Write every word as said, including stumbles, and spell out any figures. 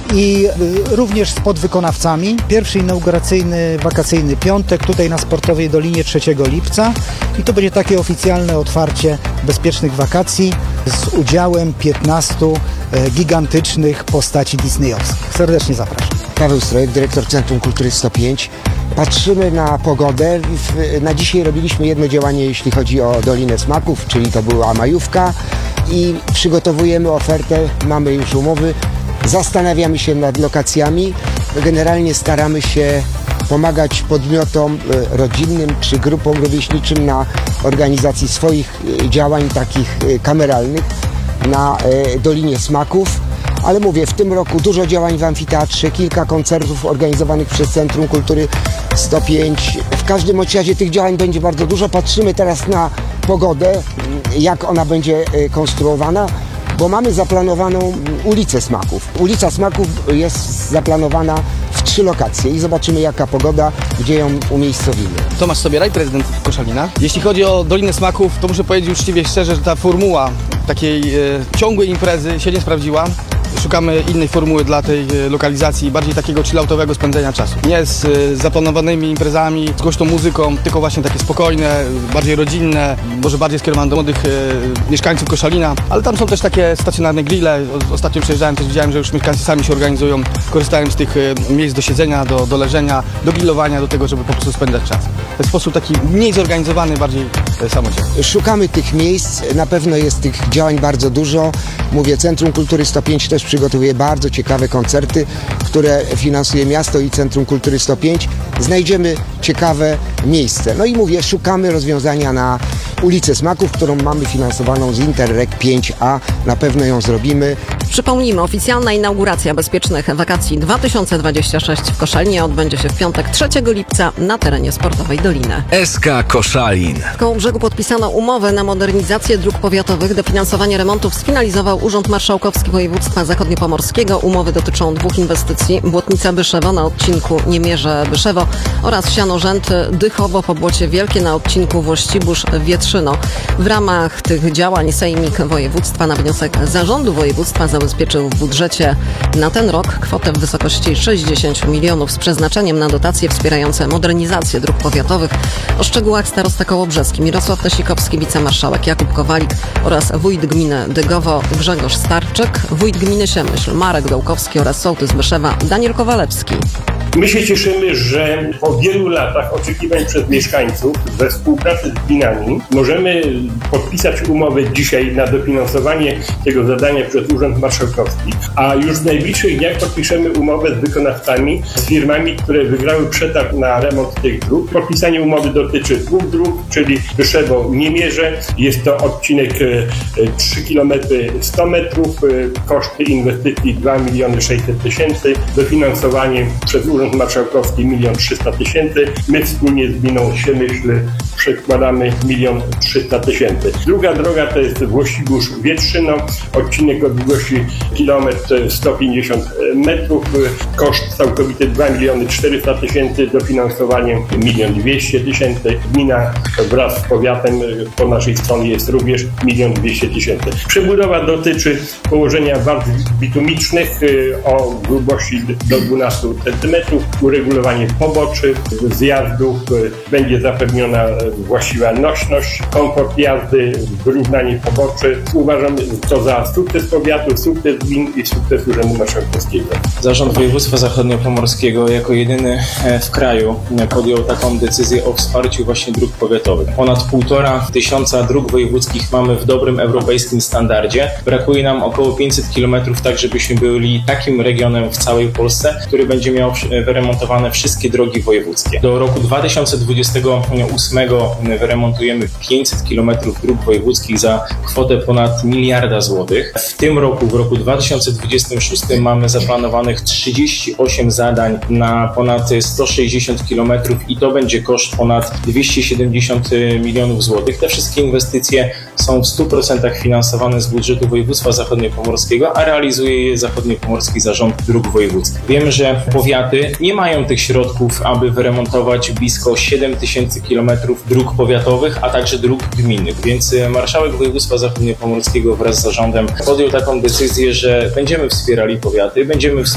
i również z podwykonawcami. Pierwszy inauguracyjny, wakacyjny piątek tutaj na Sportowej Dolinie trzeciego lipca i to będzie takie oficjalne otwarcie bezpiecznych wakacji z udziałem piętnastu gigantycznych postaci disneyowskich. Serdecznie zapraszam. Paweł Strojek, dyrektor Centrum Kultury sto pięć. Patrzymy na pogodę. Na dzisiaj robiliśmy jedno działanie, jeśli chodzi o Dolinę Smaków, czyli to była majówka i przygotowujemy ofertę, mamy już umowy, zastanawiamy się nad lokacjami. Generalnie staramy się pomagać podmiotom rodzinnym czy grupom rówieśniczym na organizacji swoich działań takich kameralnych na Dolinie Smaków. Ale mówię, w tym roku dużo działań w amfiteatrze, kilka koncertów organizowanych przez Centrum Kultury sto pięć. W każdym razie tych działań będzie bardzo dużo. Patrzymy teraz na pogodę, jak ona będzie konstruowana, bo mamy zaplanowaną ulicę Smaków. Ulica Smaków jest zaplanowana w trzy lokacje i zobaczymy, jaka pogoda, gdzie ją umiejscowimy. Tomasz Sobieraj, prezydent Koszalina. Jeśli chodzi o Dolinę Smaków, to muszę powiedzieć uczciwie szczerze, że ta formuła takiej e, ciągłej imprezy się nie sprawdziła. Szukamy innej formuły dla tej lokalizacji, bardziej takiego chilloutowego spędzenia czasu. Nie z y, zaplanowanymi imprezami, z głośną muzyką, tylko właśnie takie spokojne, bardziej rodzinne, może bardziej skierowane do młodych y, mieszkańców Koszalina, ale tam są też takie stacjonarne grille. Ostatnio przejeżdżałem, też widziałem, że już mieszkańcy sami się organizują, korzystają z tych y, miejsc do siedzenia, do, do leżenia, do grillowania, do tego, żeby po prostu spędzać czas. W sposób taki mniej zorganizowany, bardziej y, samodzielny. Szukamy tych miejsc, na pewno jest tych działań bardzo dużo. Mówię, Centrum Kultury sto pięć też przygotowuje bardzo ciekawe koncerty, które finansuje miasto i Centrum Kultury sto pięć. Znajdziemy ciekawe miejsce. No i mówię, szukamy rozwiązania na ulicę Smaków, którą mamy finansowaną z Interreg pięć a. Na pewno ją zrobimy. Przypomnijmy, oficjalna inauguracja bezpiecznych wakacji dwa tysiące dwudziestego szóstego w Koszalinie odbędzie się w piątek trzeciego lipca na terenie Sportowej Doliny. S K Koszalin. W Kołobrzegu podpisano umowę na modernizację dróg powiatowych. Dofinansowanie remontów sfinalizował Urząd Marszałkowski Województwa Zachodniopomorskiego. Umowy dotyczą dwóch inwestycji. Błotnica-Byszewo na odcinku Niemierze-Byszewo oraz Sianorzęty-Dychowo po Błocie Wielkie na odcinku Włościbusz-Wietrzyno. W ramach tych działań Sejmik Województwa na wniosek Zarządu Województwa zabezpieczył w budżecie na ten rok kwotę w wysokości sześćdziesiąt milionów z przeznaczeniem na dotacje wspierające modernizację dróg powiatowych. O szczegółach starosta kołobrzeski Mirosław Tesikowski, wicemarszałek Jakub Kowalik oraz wójt gminy Dygowo Grzegorz Starczyk, wójt gminy Siemyśl Marek Dołkowski oraz sołtys Byszewa Daniel Kowalewski. My się cieszymy, że po wielu latach oczekiwań przez mieszkańców we współpracy z gminami możemy podpisać umowę dzisiaj na dofinansowanie tego zadania przez Urząd Marszałkowski, a już w najbliższych dniach podpiszemy umowę z wykonawcami, z firmami, które wygrały przetarg na remont tych dróg. Podpisanie umowy dotyczy dwóch dróg, czyli Byszewo-Niemierze. Jest to odcinek trzy kilometry sto metrów, koszty inwestycji dwa miliony sześćset tysięcy, dofinansowanie przez Urząd Marszałkowski milion trzysta tysięcy. My wspólnie z gminą Siemyśl przekładamy milion trzysta tysięcy. Druga droga to jest Włościbusz-Wietrzyno, odcinek o długości kilometr sto pięćdziesiąt metrów, koszt całkowity dwa miliony czterysta tysięcy, dofinansowanie milion dwieście tysięcy. Gmina wraz z powiatem po naszej stronie jest również milion dwieście tysięcy. Przebudowa dotyczy położenia warstw bitumicznych o grubości do dwunastu centymetrów, uregulowanie poboczy, zjazdów, będzie zapewniona właściwa nośność, komfort jazdy, wyrównanie poboczy. Uważam to za sukces powiatu, sukces gmin i sukces Urzędu Marszałkowskiego. Zarząd Województwa Zachodniopomorskiego jako jedyny w kraju podjął taką decyzję o wsparciu właśnie dróg powiatowych. Ponad półtora tysiąca dróg wojewódzkich mamy w dobrym europejskim standardzie. Brakuje nam około pięćset kilometrów, tak żebyśmy byli takim regionem w całej Polsce, który będzie miał wyremontowane wszystkie drogi wojewódzkie. Do roku dwa tysiące dwudziestego ósmego wyremontujemy pięćset kilometrów dróg wojewódzkich za kwotę ponad miliarda złotych. W tym roku, w roku dwa tysiące dwudziestym szóstym mamy zaplanowanych trzydzieści osiem zadań na ponad sto sześćdziesiąt kilometrów i to będzie koszt ponad dwieście siedemdziesiąt milionów złotych. Te wszystkie inwestycje są w stu procentach finansowane z budżetu województwa zachodniopomorskiego, a realizuje je Zachodniopomorski Zarząd Dróg Wojewódzkich. Wiemy, że powiaty nie mają tych środków, aby wyremontować blisko siedem tysięcy kilometrów dróg powiatowych, a także dróg gminnych, więc marszałek województwa zachodniopomorskiego wraz z zarządem podjął taką decyzję, że będziemy wspierali powiaty, będziemy